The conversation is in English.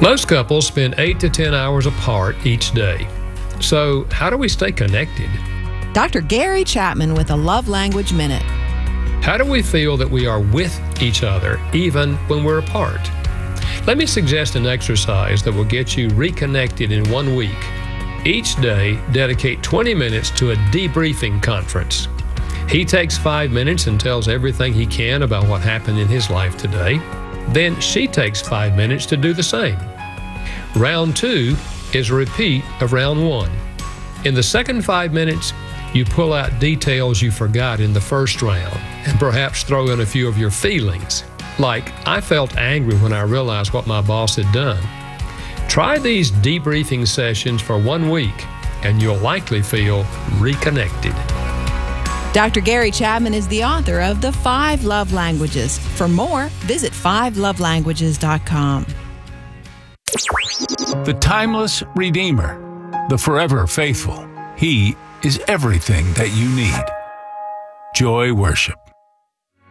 Most couples spend 8 to 10 hours apart each day. So, how do we stay connected? Dr. Gary Chapman with a Love Language Minute. How do we feel that we are with each other even when we're apart? Let me suggest an exercise that will get you reconnected in 1 week. Each day, dedicate 20 minutes to a debriefing conference. He takes 5 minutes and tells everything he can about what happened in his life today. Then she takes 5 minutes to do the same. Round 2 is a repeat of round 1. In the second 5 minutes, you pull out details you forgot in the first round and perhaps throw in a few of your feelings. Like, I felt angry when I realized what my boss had done. Try these debriefing sessions for 1 week and you'll likely feel reconnected. Dr. Gary Chapman is the author of The 5 Love Languages. For more, visit 5lovelanguages.com. The timeless Redeemer, the forever faithful. He is everything that you need. Joy Worship.